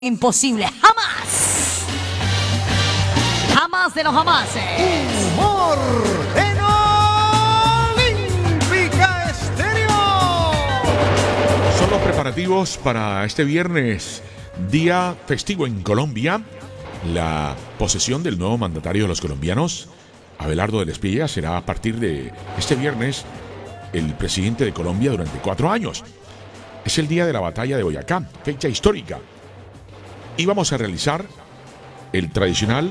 Imposible, jamás. Jamás de los jamases. Humor en Olímpica Estéreo. Son los preparativos para este viernes, día festivo en Colombia. La posesión del nuevo mandatario de los colombianos, Abelardo del Espilla, será a partir de este viernes el presidente de Colombia durante 4 años. Es el día de la batalla de Boyacá, fecha histórica. Y vamos a realizar el tradicional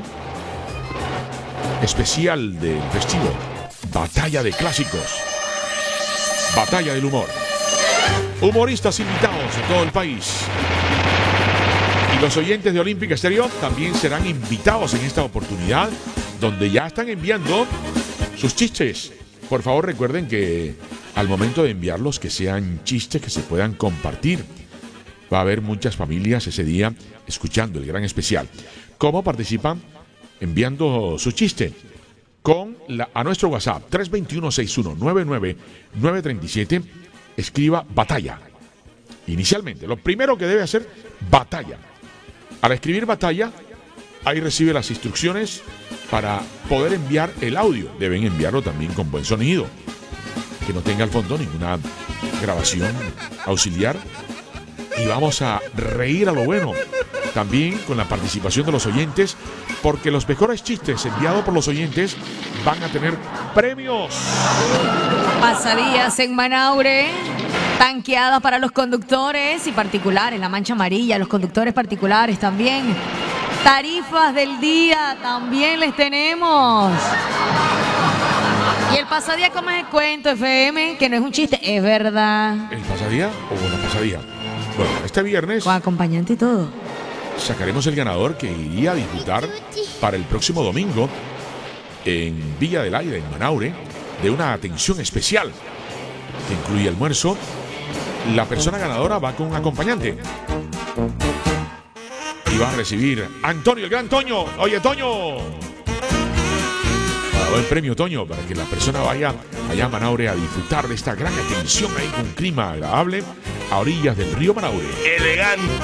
especial del festivo, Batalla de Clásicos, Batalla del Humor. Humoristas invitados de todo el país. Y los oyentes de Olímpica Estéreo también serán invitados en esta oportunidad, donde ya están enviando sus chistes. Por favor, recuerden que al momento de enviarlos, que sean chistes que se puedan compartir. Va a haber muchas familias ese día escuchando el gran especial. ¿Cómo participan? Enviando su chiste a nuestro WhatsApp 321-6199-937. Escriba batalla. Inicialmente, lo primero que debe hacer, batalla. Al escribir batalla, ahí recibe las instrucciones para poder enviar el audio. Deben enviarlo también con buen sonido, que no tenga al fondo ninguna grabación auxiliar. Y vamos a reír a lo bueno, también con la participación de los oyentes, porque los mejores chistes enviados por los oyentes van a tener premios. Pasadías en Manaure, tanqueadas para los conductores y particulares, la mancha amarilla, los conductores particulares también. Tarifas del día también les tenemos. Y el pasadía como es el cuento, FM, que no es un chiste, es verdad. ¿El pasadía o la pasadía? Bueno, este viernes con acompañante y todo sacaremos el ganador que iría a disfrutar para el próximo domingo en Villa del Aire, en Manaure, de una atención especial que incluye almuerzo. La persona ganadora va con un acompañante y va a recibir a Antonio, el gran Toño. Oye, Toño, el premio, Toño, para que la persona vaya allá a Manaure a disfrutar de esta gran atención ahí con un clima agradable a orillas del río Manaure. Elegante.